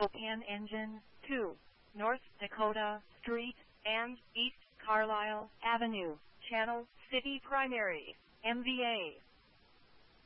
Spokane Engine, 2, North Dakota Street, and East Carlisle Avenue, Channel City Primary, MVA.